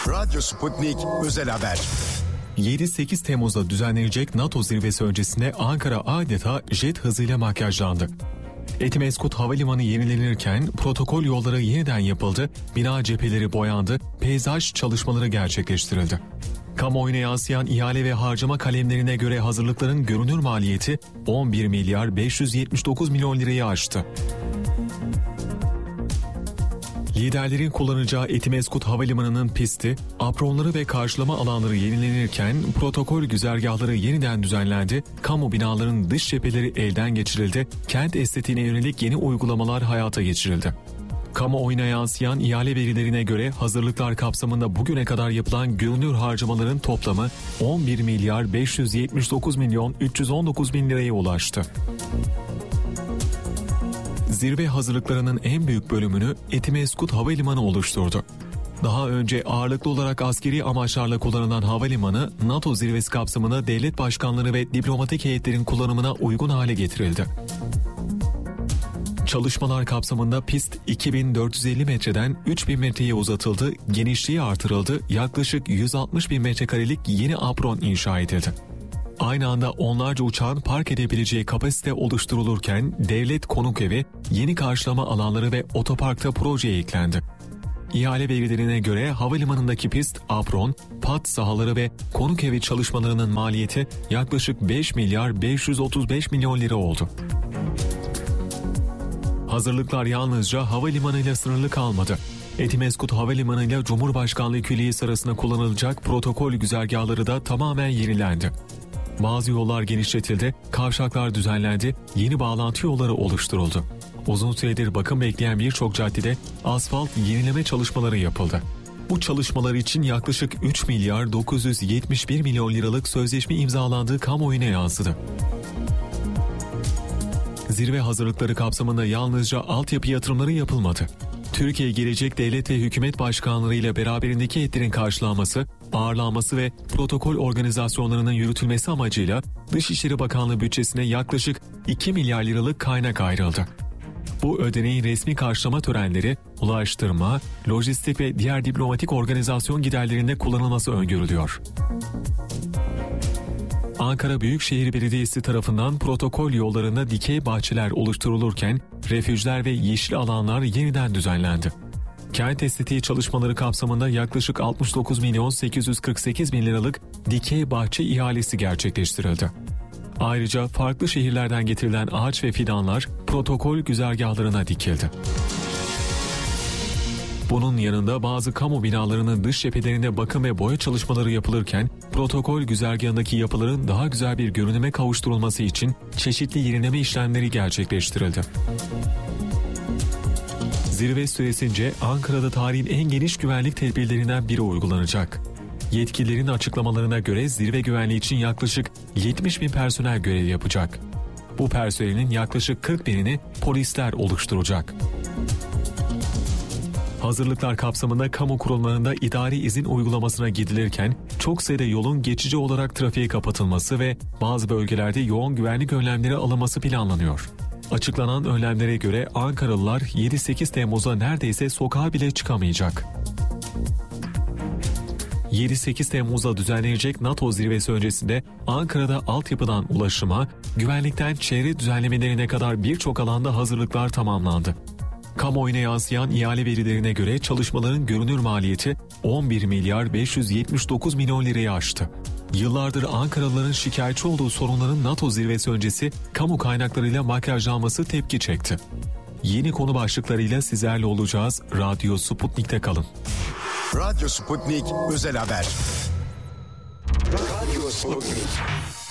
Radyo Sputnik Özel Haber. 7-8 Temmuz'da düzenlenecek NATO zirvesi öncesinde Ankara adeta jet hızıyla makyajlandı. Etimeskut Havalimanı yenilenirken protokol yolları yeniden yapıldı, bina cepheleri boyandı, peyzaj çalışmaları gerçekleştirildi. Kamuoyuna yansıyan ihale ve harcama kalemlerine göre hazırlıkların görünür maliyeti 11 milyar 579 milyon lirayı aştı. Liderlerin kullanacağı Etimeskut Havalimanı'nın pisti, apronları ve karşılama alanları yenilenirken protokol güzergahları yeniden düzenlendi, kamu binalarının dış cepheleri elden geçirildi, kent estetiğine yönelik yeni uygulamalar hayata geçirildi. Kamuoyuna yansıyan ihale verilerine göre hazırlıklar kapsamında bugüne kadar yapılan görünür harcamaların toplamı 11 milyar 579 milyon 319 bin liraya ulaştı. Zirve hazırlıklarının en büyük bölümünü Etimeskut Havalimanı oluşturdu. Daha önce ağırlıklı olarak askeri amaçlarla kullanılan havalimanı, NATO zirvesi kapsamında devlet başkanları ve diplomatik heyetlerin kullanımına uygun hale getirildi. Çalışmalar kapsamında pist 2450 metreden 3000 metreye uzatıldı, genişliği artırıldı, yaklaşık 160 bin metrekarelik yeni apron inşa edildi. Aynı anda onlarca uçağın park edebileceği kapasite oluşturulurken devlet konuk evi, yeni karşılama alanları ve otoparkta projeye eklendi. İhale verilerine göre havalimanındaki pist, apron, pat sahaları ve konuk evi çalışmalarının maliyeti yaklaşık 5 milyar 535 milyon lira oldu. Hazırlıklar yalnızca havalimanıyla sınırlı kalmadı. Etimeskut Havalimanı ile Cumhurbaşkanlığı Külliyesi arasında kullanılacak protokol güzergahları da tamamen yenilendi. Bazı yollar genişletildi, kavşaklar düzenlendi, yeni bağlantı yolları oluşturuldu. Uzun süredir bakım bekleyen birçok caddede asfalt yenileme çalışmaları yapıldı. Bu çalışmalar için yaklaşık 3 milyar 971 milyon liralık sözleşme imzalandığı kamuoyuna yansıdı. Zirve hazırlıkları kapsamında yalnızca altyapı yatırımları yapılmadı. Türkiye Gelecek Devlet ve Hükümet Başkanları ile beraberindeki heyetlerin karşılanması, ağırlanması ve protokol organizasyonlarının yürütülmesi amacıyla Dışişleri Bakanlığı bütçesine yaklaşık 2 milyar liralık kaynak ayrıldı. Bu ödeneğin resmi karşılama törenleri, ulaştırma, lojistik ve diğer diplomatik organizasyon giderlerinde kullanılması öngörülüyor. Ankara Büyükşehir Belediyesi tarafından protokol yollarında dikey bahçeler oluşturulurken refüjler ve yeşil alanlar yeniden düzenlendi. Kent estetiği çalışmaları kapsamında yaklaşık 69 milyon 848 bin liralık dikey bahçe ihalesi gerçekleştirildi. Ayrıca farklı şehirlerden getirilen ağaç ve fidanlar protokol güzergahlarına dikildi. Bunun yanında bazı kamu binalarının dış cephelerinde bakım ve boya çalışmaları yapılırken protokol güzergahındaki yapıların daha güzel bir görünüme kavuşturulması için çeşitli yenileme işlemleri gerçekleştirildi. Zirve süresince Ankara'da tarihin en geniş güvenlik tedbirlerinden biri uygulanacak. Yetkililerin açıklamalarına göre zirve güvenliği için yaklaşık 70 bin personel görev yapacak. Bu personelin yaklaşık 40 binini polisler oluşturacak. Hazırlıklar kapsamında kamu kurumlarında idari izin uygulamasına gidilirken çok sayıda yolun geçici olarak trafiğe kapatılması ve bazı bölgelerde yoğun güvenlik önlemleri alınması planlanıyor. Açıklanan önlemlere göre Ankaralılar 7-8 Temmuz'da neredeyse sokağa bile çıkamayacak. 7-8 Temmuz'da düzenlenecek NATO zirvesi öncesinde Ankara'da altyapıdan ulaşıma, güvenlikten çevre düzenlemelerine kadar birçok alanda hazırlıklar tamamlandı. Kamuoyuna yansıyan ihale verilerine göre çalışmaların görünür maliyeti 11 milyar 579 milyon lirayı aştı. Yıllardır Ankaralıların şikayetçi olduğu sorunların NATO zirvesi öncesi kamu kaynaklarıyla makyajlanması tepki çekti. Yeni konu başlıklarıyla sizlerle olacağız. Radyo Sputnik'te kalın. Radyo Sputnik Özel Haber. Radyo Sputnik.